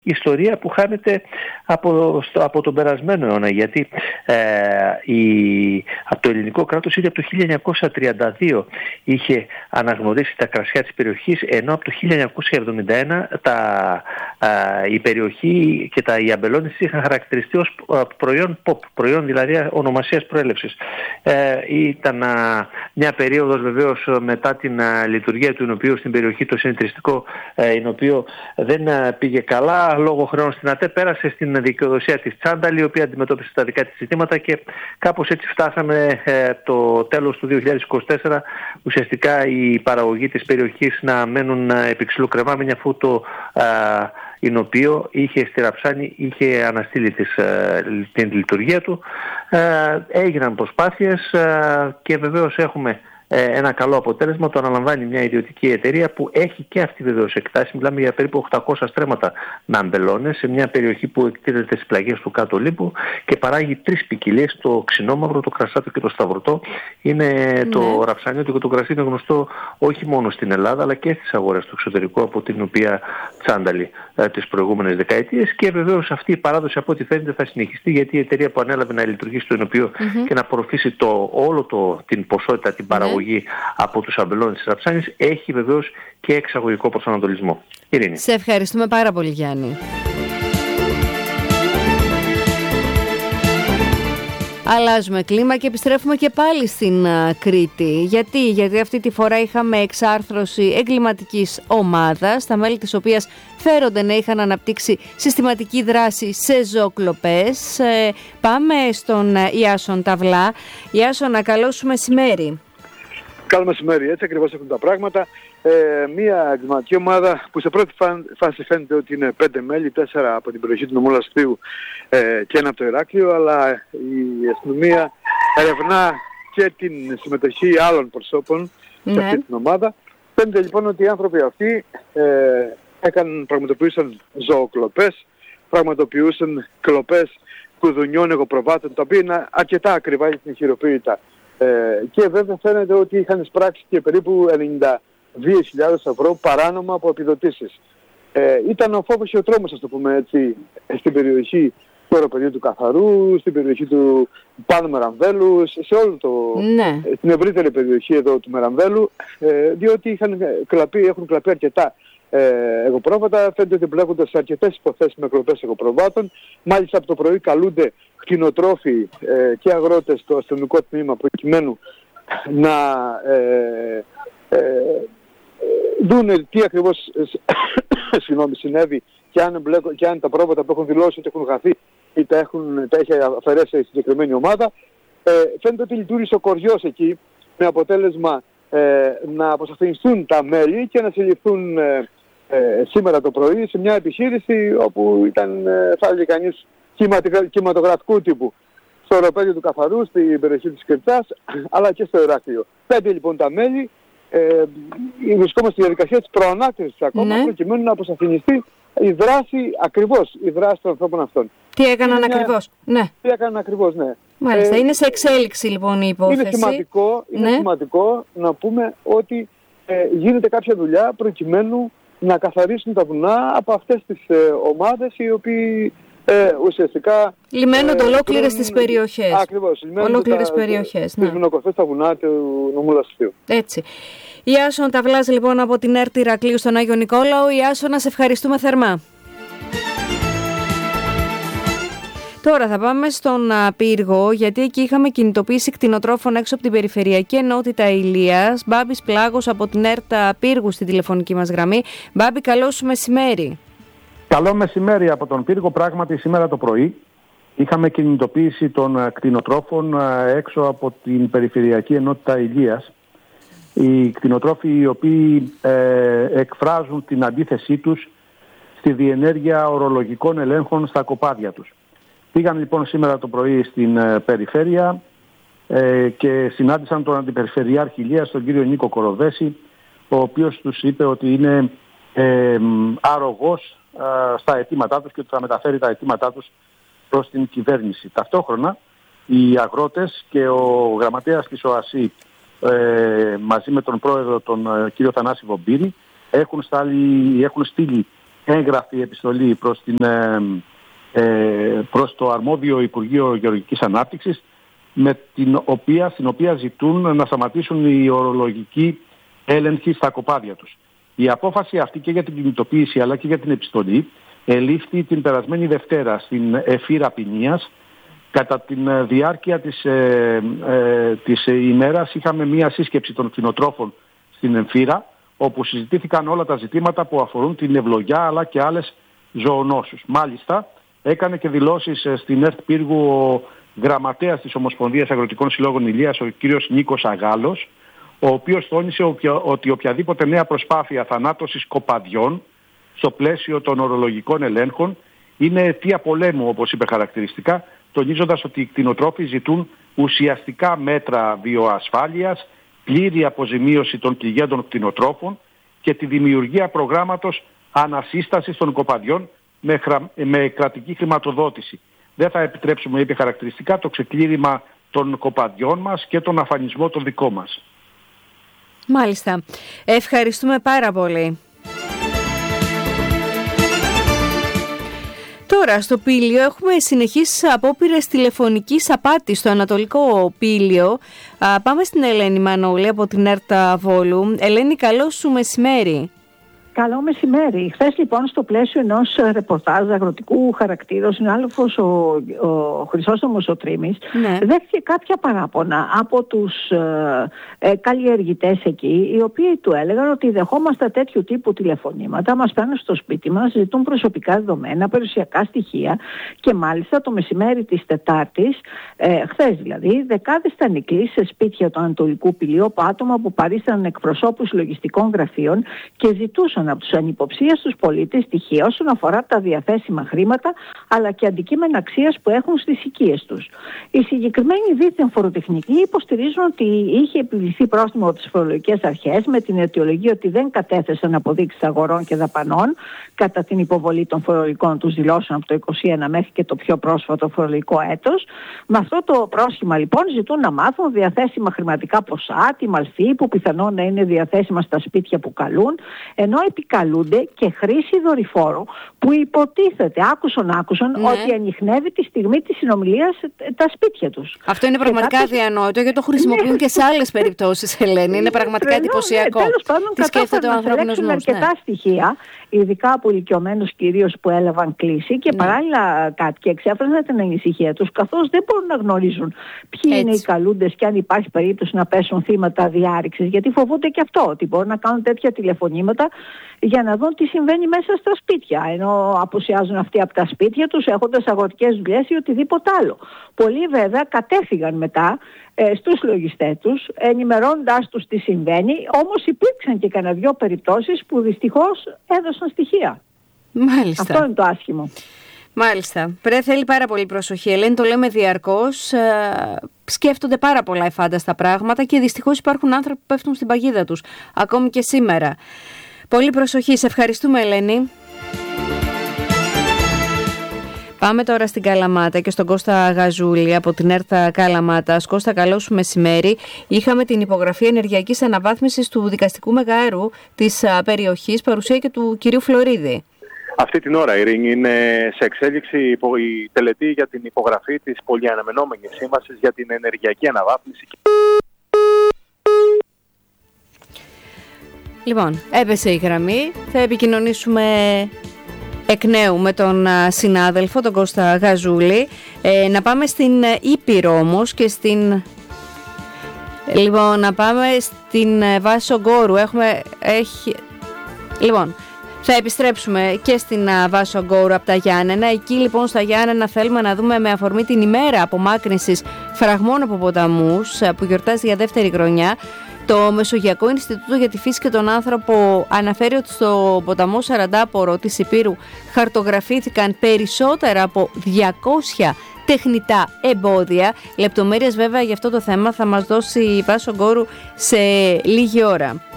ιστορία που χάνεται από τον περασμένο αιώνα, γιατί από το ελληνικό κράτος ήδη από το 1932 είχε αναγνωρίσει τα κρασιά της περιοχής, ενώ από το 1971 η περιοχή και οι αμπελώνες είχαν χαρακτηριστεί ως προϊόν pop, προϊόν δηλαδή ονομασίας προέλευσης. Ήταν μια περίοδος βεβαίως μετά την λειτουργία του εινοποιείου στην περιοχή, το συνεταιριστικό εινοποιείο δεν πήγε καλά λόγω χρεών στην ΑΤΕ, πέρασε στην δικαιοδοσία της Τσάνταλη, η οποία αντιμετώπισε τα δικά της ζητήματα και κάπως έτσι φτάσαμε το τέλος του 2024 ουσιαστικά η παραγωγή της περιοχής να μένουν επί ξυλού κρεμάμενοι, αφού το εινοποιείο είχε στη Ραψάνη, είχε αναστείλει την λειτουργία του. Έγιναν προσπάθειες και βεβαίως έχουμε ένα καλό αποτέλεσμα. Το αναλαμβάνει μια ιδιωτική εταιρεία που έχει και αυτή βεβαίως εκτάσει. Μιλάμε για περίπου 800 στρέμματα με αμπελώνες σε μια περιοχή που εκτίθεται στις πλαγιές του Κάτω Λίπου και παράγει 3 ποικιλίες, το ξινόμαυρο, το κρασάτο και το σταυρωτό. Είναι το ραψάνιο και το κρασί είναι γνωστό όχι μόνο στην Ελλάδα αλλά και στις αγορές του εξωτερικού, από την οποία Τσάνταλη τις προηγούμενες δεκαετίες, και βεβαίως αυτή η παράδοση από ό,τι φαίνεται θα συνεχιστεί, γιατί η εταιρεία που ανέλαβε να λειτουργήσει το εινοποιείο και να απορροφήσει την ποσότητα, την παραγωγή από τους αμπελώνες της Ραψάνης, έχει βεβαίως και εξαγωγικό προσανατολισμό. Ειρήνη. Σε ευχαριστούμε πάρα πολύ, Γιάννη. Αλλάζουμε κλίμα και επιστρέφουμε και πάλι στην Κρήτη. Γιατί αυτή τη φορά είχαμε εξάρθρωση εγκληματικής ομάδας, τα μέλη της οποίας φέρονται να είχαν αναπτύξει συστηματική δράση σε ζωοκλοπές. Πάμε στον Ιάσον Ταυλά. Ιάσονα, καλό σου μεσημέρι. Καλό μεσημέρι, έτσι ακριβώς έχουν τα πράγματα. Μια εγκληματική ομάδα που σε πρώτη φάση φαίνεται ότι είναι 5 μέλη, 4 από την περιοχή του νομού Λασπρίου και 1 από το Ηράκλειο, αλλά η αστυνομία ερευνά και την συμμετοχή άλλων προσώπων σε αυτή την ομάδα. Φαίνεται λοιπόν ότι οι άνθρωποι αυτοί πραγματοποιούσαν ζωοκλοπές, πραγματοποιούσαν κλοπές κουδουνιών εγωπροβάτων, τα οποία είναι αρκετά ακριβά και συνεχειροποίητα. Και βέβαια φαίνεται ότι είχαν εισπράξει και περίπου 92.000 ευρώ παράνομα από επιδοτήσεις. Ήταν ο φόβος και ο τρόμος, ας το πούμε έτσι, στην περιοχή του αεροπεδίου του Καθαρού, στην περιοχή του Πάνω Μερανδέλου, σε όλο την ευρύτερη περιοχή εδώ του Μερανδέλου, διότι έχουν κλαπεί αρκετά εγωπρόβατα. Φαίνεται ότι μπλέκονται σε αρκετές υποθέσεις με κλοπές εγωπροβάτων. Μάλιστα από το πρωί καλούνται κτηνοτρόφοι και αγρότες στο αστυνομικό τμήμα προκειμένου να δουν τι ακριβώς συνέβη και αν τα πρόβατα που έχουν δηλώσει ότι έχουν χαθεί ή τα έχει αφαιρέσει η συγκεκριμένη ομάδα. Φαίνεται ότι λειτουργήσε ο κοριός εκεί, με αποτέλεσμα να αποσαφινιστούν τα μέλη και να συλληφθούν σήμερα το πρωί σε μια επιχείρηση όπου ήταν, θα έλεγε κανείς, κινηματογραφικού τύπου, στο αεροπέδιο του Καθαρού, στην περιοχή της Κρητάς, αλλά και στο Ηράκλειο. 5 λοιπόν τα μέλη. Βρισκόμαστε στη διαδικασία της προανάκρισης ακόμα, προκειμένου να αποσαφινιστεί η δράση των ανθρώπων αυτών. Τι έκαναν ακριβώς. Τι έκαναν ακριβώς, ναι. Μάλιστα, είναι σε εξέλιξη λοιπόν η υπόθεση. Είναι σημαντικό να πούμε ότι γίνεται κάποια δουλειά προκειμένου να καθαρίσουν τα βουνά από αυτές τις ομάδες οι οποίοι ουσιαστικά λιμένονται ολόκληρες τις περιοχές. Ακριβώς, ολόκληρες περιοχές. Τις μηνοκορφές στα βουνά του νομού Λασπρίου. Έτσι. Ιάσον Ταυλάς λοιπόν από την ΕΡΤ Ηρακλείου στον Άγιο Νικόλαο. Ιάσονα, σε ευχαριστούμε θερμά. Τώρα θα πάμε στον Πύργο, γιατί εκεί είχαμε κινητοποίηση κτηνοτρόφων έξω από την περιφερειακή ενότητα Ηλίας. Μπάμπης Πλάγος από την ΕΡΤ Πύργου στην τηλεφωνική μας γραμμή. Μπάμπη, καλό σου μεσημέρι. Καλό μεσημέρι από τον Πύργο. Πράγματι σήμερα το πρωί είχαμε κινητοποίηση των κτηνοτρόφων έξω από την περιφερειακή ενότητα Ηλίας. Οι κτηνοτρόφοι οι οποίοι εκφράζουν την αντίθεσή τους στη διενέργεια ορολογικών ελέγχων στα κοπάδια τους. Πήγαν λοιπόν σήμερα το πρωί στην περιφέρεια και συνάντησαν τον Αντιπεριφερειάρχη Ηλίας, τον κύριο Νίκο Κοροδέση, ο οποίος τους είπε ότι είναι αρρωγός στα αιτήματά τους και ότι θα μεταφέρει τα αιτήματά τους προς την κυβέρνηση. Ταυτόχρονα οι αγρότες και ο γραμματέας της ΟΑΣΥ μαζί με τον πρόεδρο τον κύριο Θανάση Βομπύρη έχουν στείλει έγγραφη επιστολή προς το αρμόδιο Υπουργείο Γεωργικής Ανάπτυξης, στην οποία ζητούν να σταματήσουν οι ορολογικοί έλεγχοι στα κοπάδια τους. Η απόφαση αυτή και για την κινητοποίηση αλλά και για την επιστολή ελήφθη την περασμένη Δευτέρα στην Εφήρα Ποινίας. Κατά τη διάρκεια της ημέρας είχαμε μία σύσκεψη των κτηνοτρόφων στην Εμφύρα, όπου συζητήθηκαν όλα τα ζητήματα που αφορούν την ευλογιά αλλά και άλλες ζωονόσους. Μάλιστα, έκανε και δηλώσεις στην ΕΡΤ Πύργου ο γραμματέας της Ομοσπονδίας Αγροτικών Συλλόγων Ηλίας, ο κύριος Νίκος Αγάλος, ο οποίος τόνισε ότι οποιαδήποτε νέα προσπάθεια θανάτωσης κοπαδιών στο πλαίσιο των ορολογικών ελέγχων είναι αιτία πολέμου, όπως είπε χαρακτηριστικά, τονίζοντας ότι οι κτηνοτρόφοι ζητούν ουσιαστικά μέτρα βιοασφάλειας, πλήρη αποζημίωση των πληγέντων κτηνοτρόφων και τη δημιουργία προγράμματος ανασύστασης των κοπαδιών με κρατική χρηματοδότηση. Δεν θα επιτρέψουμε, είπε χαρακτηριστικά, το ξεκλήριμα των κοπαδιών μας και τον αφανισμό των δικών μας. Μάλιστα. Ευχαριστούμε πάρα πολύ. Τώρα στο Πήλιο έχουμε συνεχείς απόπειρες τηλεφωνικής απάτης στο Ανατολικό Πήλιο. Πάμε στην Ελένη Μανώλη από την ΕΡΤ Βόλου. Ελένη, καλό σου μεσημέρι. Καλό μεσημέρι. Χθες λοιπόν στο πλαίσιο ενός ρεπορτάζ αγροτικού χαρακτήρα, ο συνάδελφος ο Χρυσόστομος ο Τρίμης δέχτηκε κάποια παράπονα από τους καλλιεργητές εκεί, οι οποίοι του έλεγαν ότι δεχόμαστε τέτοιου τύπου τηλεφωνήματα, μας παίρνουν στο σπίτι μας, ζητούν προσωπικά δεδομένα, περιουσιακά στοιχεία και μάλιστα το μεσημέρι της Τετάρτης, χθες δηλαδή, δεκάδες ήταν οι κλήσεις σε σπίτια του Ανατολικού Πηλίου από άτομα που παρίσταναν εκπροσώπους λογιστικών γραφείων και ζητούσαν από τους ανυποψίαστους πολίτες στοιχεία όσον αφορά τα διαθέσιμα χρήματα αλλά και αντικείμενα αξίας που έχουν στις οικίες τους. Οι συγκεκριμένοι δίθεν φοροτεχνικοί υποστηρίζουν ότι είχε επιβληθεί πρόστιμο από τις φορολογικές αρχές με την αιτιολογία ότι δεν κατέθεσαν αποδείξεις αγορών και δαπανών κατά την υποβολή των φορολογικών τους δηλώσεων από το 2021 μέχρι και το πιο πρόσφατο φορολογικό έτος. Με αυτό το πρόσχημα λοιπόν ζητούν να μάθουν διαθέσιμα χρηματικά ποσά, τη μαλφή που πιθανόν να είναι διαθέσιμα στα σπίτια που καλούν, ενώ επικαλούνται και χρήση δορυφόρου που υποτίθεται άκουσον ότι ανιχνεύει τη στιγμή της συνομιλίας τα σπίτια τους. Αυτό είναι πραγματικά αδιανόητο γιατί το χρησιμοποιούν και σε άλλες περιπτώσεις, Ελένη. Είναι πραγματικά εντυπωσιακό. Τέλος πάντων, κατάφεραν να συλλέξουν αρκετά στοιχεία, ειδικά από ηλικιωμένους κυρίως που έλαβαν κλήση και παράλληλα κάτοικοι εξέφρασαν την ανησυχία τους, καθώς δεν μπορούν να γνωρίζουν ποιοι είναι οι καλούντες και αν υπάρχει περίπτωση να πέσουν θύματα διάρρηξης, γιατί φοβούνται και αυτό, ότι μπορούν να κάνουν τέτοια τηλεφωνήματα για να δουν τι συμβαίνει μέσα στα σπίτια, ενώ απουσιάζουν αυτοί από τα σπίτια τους έχοντας αγροτικές δουλειές ή οτιδήποτε άλλο. Πολλοί βέβαια κατέφυγαν μετά στους λογιστές τους, ενημερώνοντάς τους τι συμβαίνει, όμως υπήρξαν και κανένα δυο περιπτώσεις που δυστυχώς έδωσαν στοιχεία. Μάλιστα. Αυτό είναι το άσχημο. Μάλιστα. Θέλει πάρα πολύ προσοχή. Ελένη, το λέμε διαρκώς. Σκέφτονται πάρα πολλά εφάνταστα πράγματα και δυστυχώς υπάρχουν άνθρωποι που πέφτουν στην παγίδα τους, ακόμη και σήμερα. Πολύ προσοχή. Σε ευχαριστούμε, Ελένη. Πάμε τώρα στην Καλαμάτα και στον Κώστα Γαζούλη από την ΕΡΤ Καλαμάτας. Κώστα, καλό σου μεσημέρι. Είχαμε την υπογραφή ενεργειακής αναβάθμισης του δικαστικού μεγαέρου της περιοχής, παρουσία και του κυρίου Φλωρίδη. Αυτή την ώρα, Ειρήνη, είναι σε εξέλιξη η τελετή για την υπογραφή της πολυαναμενόμενης σύμβασης για την ενεργειακή αναβάθμιση. Λοιπόν, έπεσε η γραμμή. Θα επικοινωνήσουμε εκ νέου με τον συνάδελφο, τον Κώστα Γαζούλη. Να πάμε στην Ήπειρο όμως και στην... Λοιπόν, να πάμε στην Βάσο Γκόρου. Λοιπόν, θα επιστρέψουμε και στην Βάσο Γκόρου από τα Γιάννενα. Εκεί λοιπόν στα Γιάννενα θέλουμε να δούμε με αφορμή την ημέρα απομάκρυνσης φραγμών από ποταμούς που γιορτάζει για δεύτερη χρονιά. Το Μεσογειακό Ινστιτούτο για τη Φύση και τον Άνθρωπο αναφέρει ότι στο ποταμό Σαραντάπορο της Ηπείρου χαρτογραφήθηκαν περισσότερα από 200 τεχνητά εμπόδια. Λεπτομέρειες βέβαια για αυτό το θέμα θα μας δώσει η Βάσο Γκόρου σε λίγη ώρα.